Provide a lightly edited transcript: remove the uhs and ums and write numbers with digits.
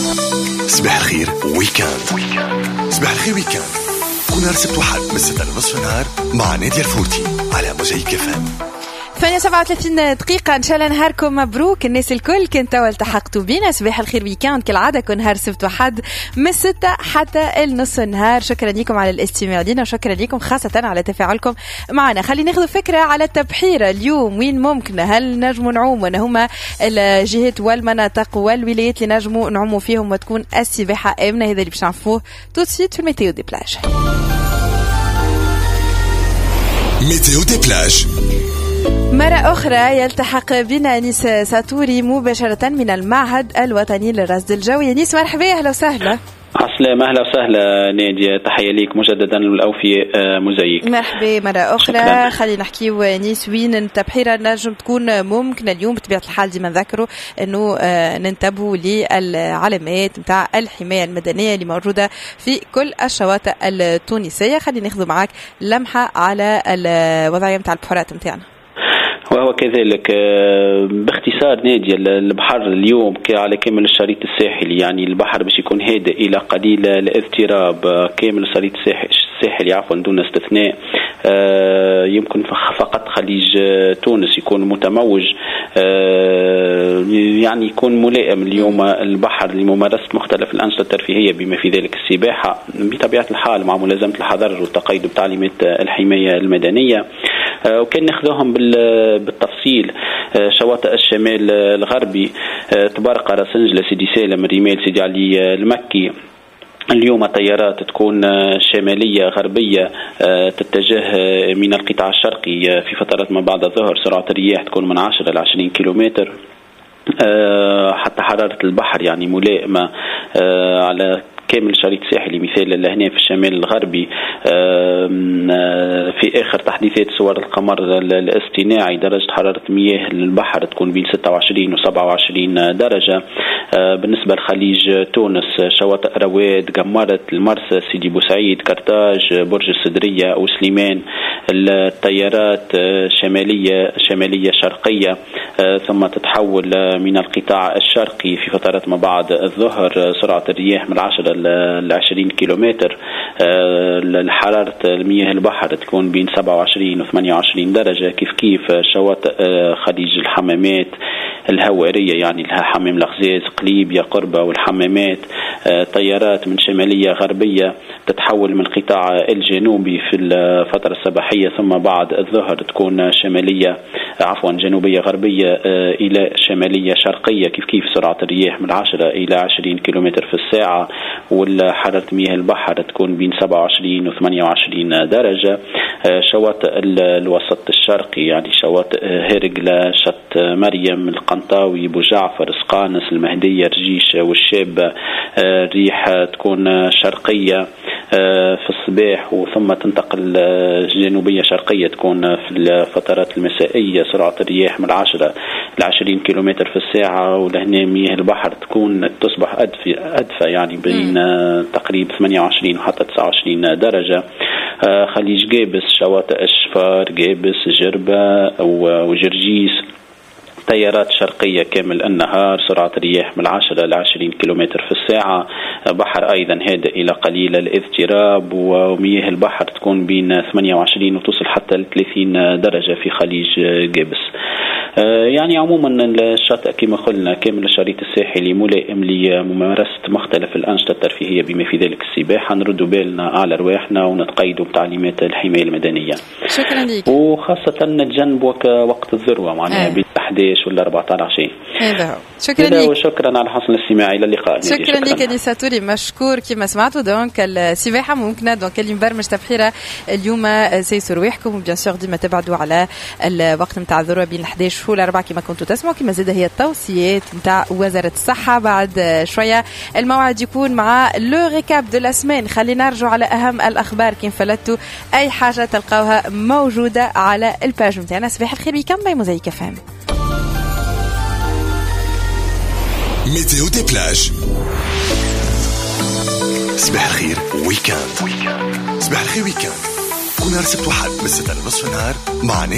صباح الخير ويكاند. صباح الخير ويكاند كل نهار سبت وحد من 6 لنصف النهار مع نادية الفوتي على موزايك FM. 37 دقيقة. إن شاء الله نهاركم مبروك الناس الكل كنتوا التحقتوا بينا. صباح الخير ويكاند كالعادة كل نهار سبت وحد من 6 حتى النص النهار. شكرا لكم على الاستماع لنا وشكرا لكم خاصة على تفاعلكم معنا. خلينا ناخذ فكرة على التبحيرة اليوم وين ممكن، هل نجموا نعوم وانا هما الجهات والمناطق والولايات اللي نجموا نعوموا فيهم وتكون السباحة آمنة؟ هذا اللي باش نعرفوه توتسيت في الميتيو دي بلاج. ميتيو دي بلاج. مرة أخرى يلتحق بنا أنيس ساتوري مباشرة من المعهد الوطني للرصد الجوي. أنيس مرحبا، أهلا وسهلا. عسلامة، أهلا وسهلا نادية، تحية ليك مجددا والأوفي مزيك. مرحبا مرة أخرى. خلينا نحكيو أنيس وين التبحيرة نجم تكون ممكن اليوم. بطبيعة الحال ديما نذكروا أنه ننتبهوا للعلامات متاع الحماية المدنية اللي موجودة في كل الشواطئ التونسية. خلينا ناخذ معك لمحة على الوضعية متاع البحورات متاعنا. وهو كذلك باختصار نادية، البحر اليوم على كامل الشريط الساحلي، يعني البحر باش يكون هادئ إلى قليل الاضطراب كامل الشريط الساحلي عفوا دون استثناء. يمكن فقط خليج تونس يكون متموج، يعني يكون ملائم اليوم البحر لممارسة مختلف الأنشطة الترفيهية بما في ذلك السباحة بطبيعة الحال مع ملازمة الحذر والتقيد بتعليمات الحماية المدنية. وكان ناخذهم بالتفصيل. شواطئ الشمال الغربي تبارقة، راسنجلة، سيدي سالم، الرمال، سيدي علي المكي، اليوم الطيارات تكون شمالية غربية تتجه من القطاع الشرقي في فترات ما بعد الظهر. سرعة الرياح تكون من 10 إلى 20 كيلومتر. حتى حرارة البحر يعني ملائمة على كامل شريط ساحلي، مثال لهنا في الشمال الغربي. في آخر تحديثات صور القمر الاصطناعي درجة حرارة مياه البحر تكون بين 26 و 27 درجة. بالنسبة لخليج تونس شواطئ رواد، قمرت، المرسى، سيدي بوسعيد، كرتاج، برج السدرية وسليمان. التيارات شمالية شرقية ثم تتحول من القطاع الشرقي في فترات ما بعد الظهر. سرعة الرياح من 10 ل 20 كيلومتر. حرارة المياه البحر تكون بين 27 و 28 درجة. كيف شواطئ خليج الحمامات الهوارية، يعني لها حمام الغزاز، قليبية، قربة والحمامات. طيارات من شمالية غربية تتحول من القطاع الجنوبي في الفترة الصباحية ثم بعد الظهر تكون جنوبية غربية إلى شمالية شرقية. كيف سرعة الرياح من 10 إلى 20 كيلومتر في الساعة. والحرارة مياه البحر تكون بين 27 و 28 درجة. شواطئ الوسط الشرقي يعني شواطئ هرقلة، شط مريم، القنطاوي، بو جعفر، سقانس، المهدية، رجيش والشابة. الريح تكون شرقية في الصباح وثم تنتقل جنوبية شرقية تكون في الفترات المسائية. سرعة الرياح من 10 ل 20 كيلومتر في الساعة. ولهنا مياه البحر تصبح أدفى يعني بين تقريبا 28 وحتى 29 درجة. خليج جابس، شواطئ الشفار، جابس، جربة وجرجيس. تيارات شرقية كامل النهار. سرعة الرياح من 10 إلى 20 كيلومتر في الساعة. بحر أيضا هادئ إلى قليل الاضطراب. ومياه البحر تكون بين 28 وتصل حتى ل 30 درجة في خليج جابس. يعني عموما الشاطئ كما قلنا كامل الشريط الساحلي ملائم لممارسة مختلف الأنشطة الترفيهية بما في ذلك السباحة. نردوا بالنا على رواحنا ونتقيدوا بتعليمات الحماية المدنية. شكرا لك. وخاصة نتجنب وقت الذروة معناها بين 11 ولا 14 عشية. هذا شكرا لك. وشكرا على حسن الاستماع. إلى اللقاء. شكرا لك أنيس ساتوري، مشكور. كما سمعتوا دونك السباحة ممكنة. دونك اللي مبرمج تبحيرة اليوم سيسوا رواحكم وبيان سور ديما تبعدوا على الوقت متاع الذروة بين 11 و 4 كما كنتوا تسمعوا. كما زاد هي التوصيات متاع وزارة الصحة. بعد شوية الموعد يكون مع لو ريكاب دو لا سمان. خلينا نرجع على أهم الأخبار. كيف فلتوا أي حاجة تلقاوها موجودة على الباج متاعنا. صباح الخير ويكاند باي موزايك FM. ميتيو دي بلاج. صباح الخير ويكاند. صباح الخير ويكاند كل نهار سبت وحد من 6 لنصف النهار مع